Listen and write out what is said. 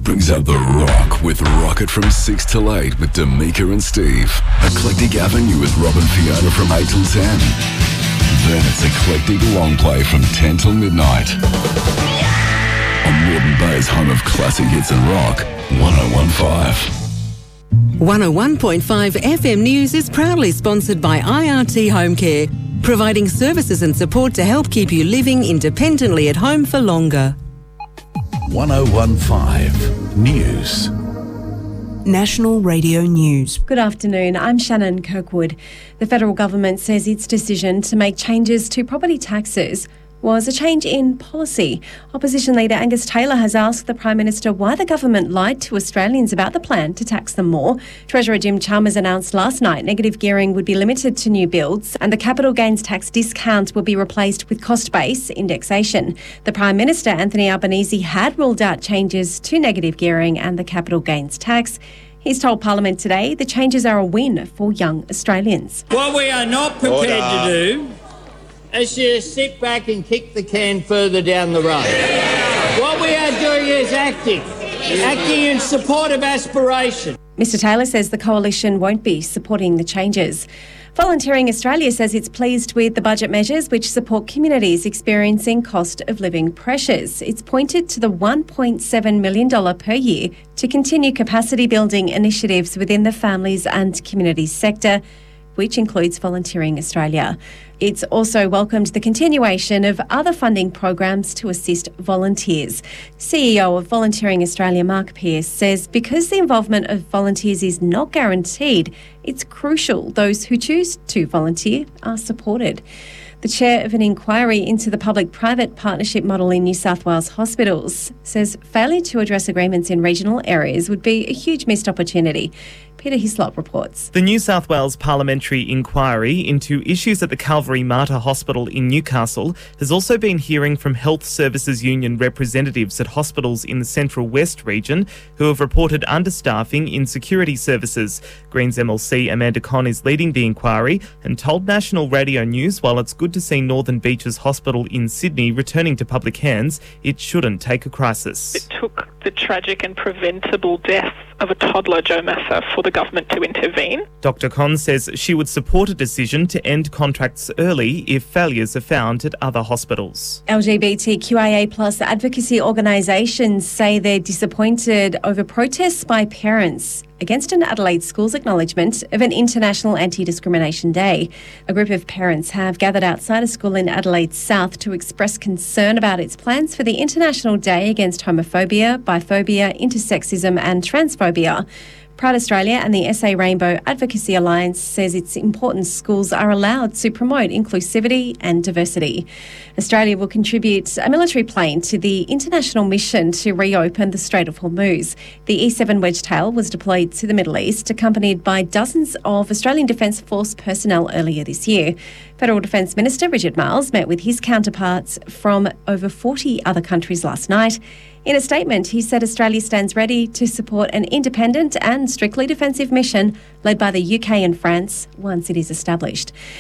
brings out the rock with Rocket from 6 till 8 with D'Amica and Steve. Eclectic Avenue with Rob and Fiona from 8 till 10. Then it's Eclectic Long Play from 10 till midnight. On Moreton Bay's home of classic hits and rock, 101.5. 101.5 FM News is proudly sponsored by IRT Home Care, providing services and support to help keep you living independently at home for longer. 101.5 News. National Radio News. Good afternoon, I'm Shannon Kirkwood. The federal government says its decision to make changes to property taxes was a change in policy. Opposition leader Angus Taylor has asked the Prime Minister why the government lied to Australians about the plan to tax them more. Treasurer Jim Chalmers announced last night negative gearing would be limited to new builds and the capital gains tax discount will be replaced with cost-based indexation. The Prime Minister, Anthony Albanese, had ruled out changes to negative gearing and the capital gains tax. He's told Parliament today the changes are a win for young Australians. What we are not prepared to do is just sit back and kick the can further down the road. What we are doing is acting in support of aspiration. Mr Taylor says the coalition won't be supporting the changes. Volunteering Australia says it's pleased with the budget measures which support communities experiencing cost of living pressures. It's pointed to the $1.7 million per year to continue capacity building initiatives within the families and communities sector, which includes Volunteering Australia. It's also welcomed the continuation of other funding programs to assist volunteers. CEO of Volunteering Australia, Mark Pearce, says because the involvement of volunteers is not guaranteed, it's crucial those who choose to volunteer are supported. The chair of an inquiry into the public-private partnership model in New South Wales hospitals says failure to address agreements in regional areas would be a huge missed opportunity. Peter Hislop reports. The New South Wales Parliamentary Inquiry into issues at the Calvary Mater Hospital in Newcastle has also been hearing from Health Services Union representatives at hospitals in the Central West region who have reported understaffing in security services. Greens MLC Amanda Conn is leading the inquiry and told National Radio News while it's good to see Northern Beaches Hospital in Sydney returning to public hands, it shouldn't take a crisis. It took the tragic and preventable death of a toddler, Joe Massa, for the government to intervene. Dr Conn says she would support a decision to end contracts early if failures are found at other hospitals. LGBTQIA+ advocacy organisations say they're disappointed over protests by parents against an Adelaide school's acknowledgement of an International Anti-Discrimination Day. A group of parents have gathered outside a school in Adelaide South to express concern about its plans for the International Day against homophobia, biphobia, intersexism and transphobia. Pride Australia and the SA Rainbow Advocacy Alliance says it's important schools are allowed to promote inclusivity and diversity. Australia will contribute a military plane to the international mission to reopen the Strait of Hormuz. The E-7 Wedgetail was deployed to the Middle East, accompanied by dozens of Australian Defence Force personnel earlier this year. Federal Defence Minister Richard Marles met with his counterparts from over 40 other countries last night. In a statement, he said Australia stands ready to support an independent and strictly defensive mission led by the UK and France once it is established.